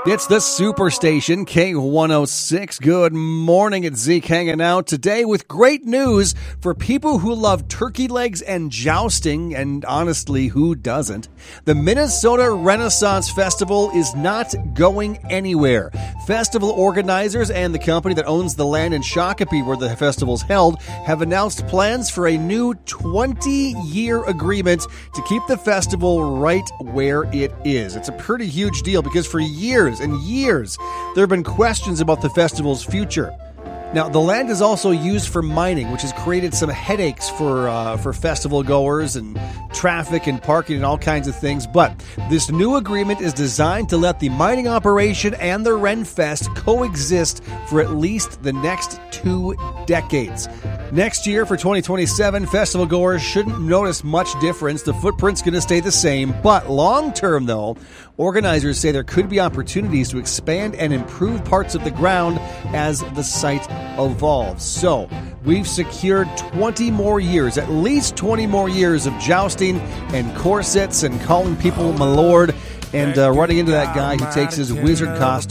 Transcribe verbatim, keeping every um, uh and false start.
It's the Superstation, K one oh six. Good morning, it's Zeke hanging out today with great news for people who love turkey legs and jousting, and honestly, who doesn't? The Minnesota Renaissance Festival is not going anywhere. Festival organizers and the company that owns the land in Shakopee where the festival's held have announced plans for a new twenty-year agreement to keep the festival right where it is. It's a pretty huge deal because for years and years, there have been questions about the festival's future. Now, the land is also used for mining, which has created some headaches for uh, for festival goers and traffic and parking and all kinds of things. But this new agreement is designed to let the mining operation and the Renfest coexist for at least the next two decades. Next year, for twenty twenty-seven, festival goers shouldn't notice much difference. The footprint's going to stay the same. But long term, though, organizers say there could be opportunities to expand and improve parts of the ground as the site evolves. So we've secured twenty more years, at least twenty more years of jousting and corsets and calling people my lord and uh, running into that guy who takes his wizard costume